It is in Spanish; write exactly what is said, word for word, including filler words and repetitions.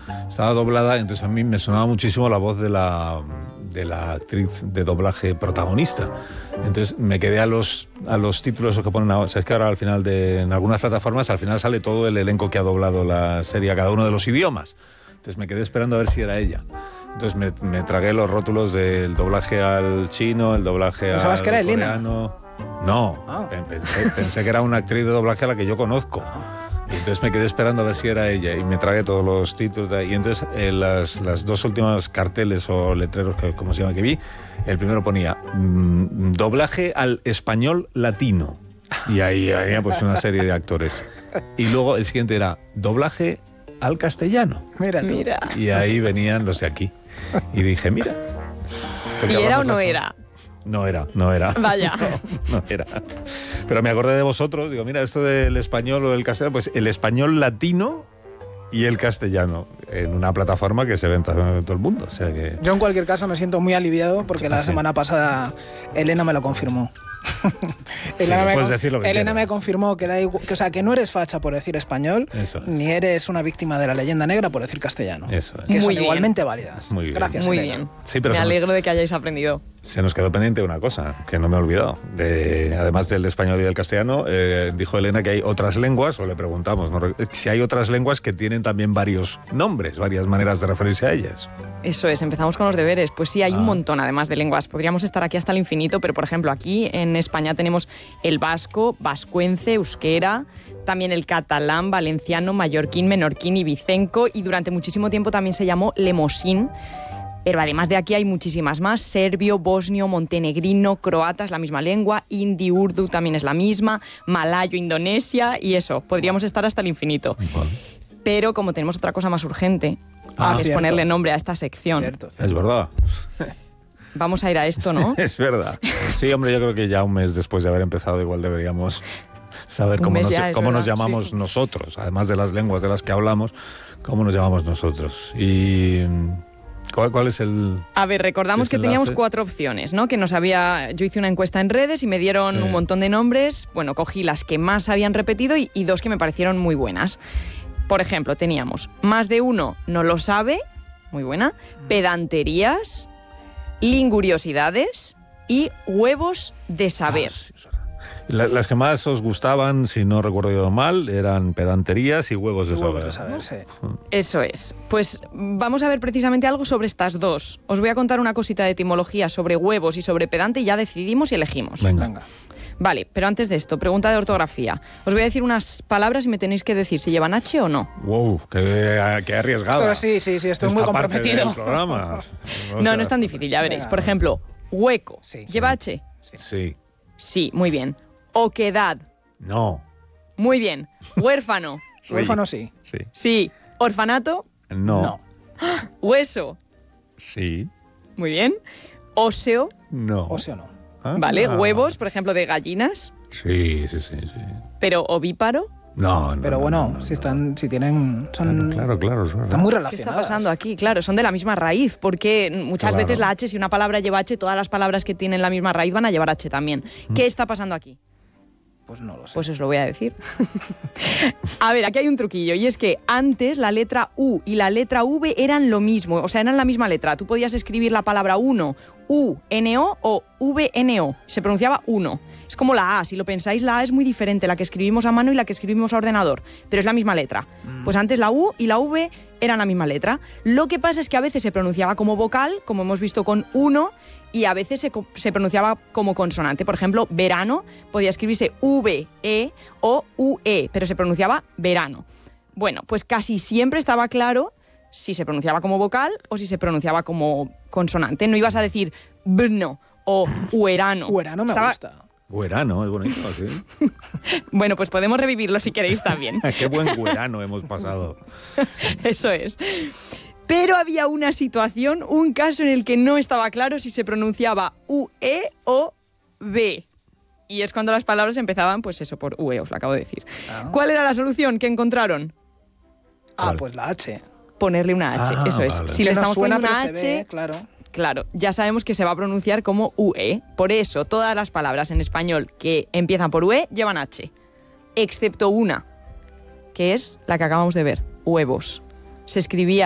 estaba doblada, entonces a mí me sonaba muchísimo la voz de la, de la actriz de doblaje protagonista. Entonces me quedé a los, a los títulos que ponen ahora. O sea, es que ahora al final, de, en algunas plataformas, al final sale todo el elenco que ha doblado la serie a cada uno de los idiomas. Entonces me quedé esperando a ver si era ella. Entonces me, me tragué los rótulos del doblaje al chino, el doblaje al ¿Sabes que era coreano? Elena? No, ah. pensé, pensé que era una actriz de doblaje a la que yo conozco. Y entonces me quedé esperando a ver si era ella y me tragué todos los títulos. De, y entonces eh, las, las dos últimas carteles o letreros, que como se llama, que vi, el primero ponía mmm, doblaje al español latino. Y ahí había pues una serie de actores. Y luego el siguiente era doblaje al castellano. Mira, tú. Mira. Y ahí venían los de aquí. Y dije, mira. ¿Y era o no era? No era, no era. Vaya. No, no era. Pero me acordé de vosotros, digo, mira, esto del español o el castellano, pues el español latino y el castellano, en una plataforma que se ve en todo el mundo. O sea que... Yo en cualquier caso me siento muy aliviado porque la sí. semana pasada Elena me lo confirmó. Sí, Elena me, puedes decir lo que Elena quieras. me confirmó que, da igual, que, o sea, que no eres facha por decir español, Eso es. ni eres una víctima de la leyenda negra por decir castellano. Eso es. Que Muy son bien. igualmente válidas. Muy bien. Gracias, Muy Elena. bien. Sí, pero me se nos- alegro de que hayáis aprendido. Se nos quedó pendiente una cosa, que no me he olvidado. De, además del español y del castellano, eh, dijo Elena que hay otras lenguas, o le preguntamos, ¿no? si hay otras lenguas que tienen también varios nombres, varias maneras de referirse a ellas. Eso es, empezamos con los deberes. Pues sí, hay Ah. un montón además de lenguas. Podríamos estar aquí hasta el infinito, pero por ejemplo aquí en España tenemos el vasco, vascuence, euskera, también el catalán, valenciano, mallorquín, menorquín y vicenco, y durante muchísimo tiempo también se llamó lemosín. Pero además de aquí hay muchísimas más: serbio, bosnio, montenegrino, croata es la misma lengua, hindi, urdu también es la misma, malayo, indonesia, y eso, podríamos estar hasta el infinito. Bueno, Pero como tenemos otra cosa más urgente, Ah, que es cierto. ponerle nombre a esta sección, Cierto. es verdad. vamos a ir a esto, ¿no? Es verdad. Sí, hombre, yo creo que ya un mes después de haber empezado igual deberíamos saber Un cómo, mes nos, ya, es cómo nos verdad, llamamos sí. nosotros, además de las lenguas de las que hablamos, cómo nos llamamos nosotros. Y ¿cuál, cuál es el...? A ver, recordamos que Desenlace. teníamos cuatro opciones, ¿no? Que nos había... Yo hice una encuesta en redes y me dieron Sí. un montón de nombres. Bueno, cogí las que más habían repetido y, y dos que me parecieron muy buenas. Por ejemplo, teníamos más de uno no lo sabe, muy buena, pedanterías, linguriosidades y huevos de saber. Ah, sí, es verdad. La- las que más os gustaban, si no recuerdo yo mal, eran pedanterías y huevos de Huevos saber. de saber, sí. Eso es. Pues vamos a ver precisamente algo sobre estas dos. Os voy a contar una cosita de etimología sobre huevos y sobre pedante y ya decidimos y elegimos. Venga. Venga. Vale, pero antes de esto, pregunta de ortografía. Os voy a decir unas palabras y me tenéis que decir si llevan H o no. Wow, qué, qué arriesgada. Esto sí, sí, sí, estoy Esta muy parte comprometido. del programa. No, no es tan difícil, ya veréis. Venga. Por ejemplo, hueco. Sí. ¿Lleva H? Sí. Sí, muy bien. Oquedad. No. Muy bien. Huérfano. Sí. Huérfano sí. Sí. Sí. Orfanato. No. No. Hueso. Sí. Muy bien. Óseo. No. O sea, no. Ah. Vale. Huevos, por ejemplo, de gallinas. Sí, sí, sí, sí. Pero ovíparo. No, no. Pero no, bueno, no, no, si no. están, si tienen, son, Claro, claro, claro. están muy ¿Qué relacionadas. está pasando aquí? Claro, son de la misma raíz, porque muchas Claro. veces la H, si una palabra lleva H, todas las palabras que tienen la misma raíz van a llevar H también. ¿Qué está pasando aquí? Pues no lo sé. Pues os lo voy a decir. A ver, aquí hay un truquillo, y es que antes la letra U y la letra V eran lo mismo, o sea, eran la misma letra. Tú podías escribir la palabra uno, U N O o V N O, se pronunciaba uno. Es como la A, si lo pensáis, la A es muy diferente, la que escribimos a mano y la que escribimos a ordenador, pero es la misma letra. Pues antes la U y la V eran la misma letra. Lo que pasa es que a veces se pronunciaba como vocal, como hemos visto con uno, y a veces se, co- se pronunciaba como consonante. Por ejemplo, verano podía escribirse V E o U E, pero se pronunciaba verano. Bueno, pues casi siempre estaba claro si se pronunciaba como vocal o si se pronunciaba como consonante. No ibas a decir brno o huerano. Huerano me Estaba- gusta. Güerano, es bonito, sí. Bueno, pues podemos revivirlo si queréis también. Qué buen güerano hemos pasado. Eso es. Pero había una situación, un caso en el que no estaba claro si se pronunciaba U E o V. Y es cuando las palabras empezaban, pues eso, por U E, os lo acabo de decir. Ah. ¿Cuál era la solución que encontraron? Ah, ¿Cuál? pues la H. Ponerle una H, Ah, eso es. vale. Si Que le no estamos suena, poniendo una pero se H, ve, claro. claro, ya sabemos que se va a pronunciar como U E. Por eso, todas las palabras en español que empiezan por U E llevan H. Excepto una, que es la que acabamos de ver, huevos. Se escribía